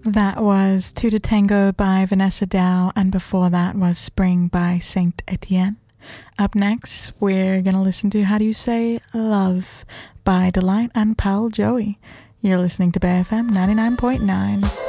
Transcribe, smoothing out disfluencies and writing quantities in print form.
That was Two to Tango by Vanessa Dow, and before that was Spring by Saint Etienne. Up next, we're going to listen to How Do You Say Love by Delight and pal Joey. You're listening to BayFM 99.9.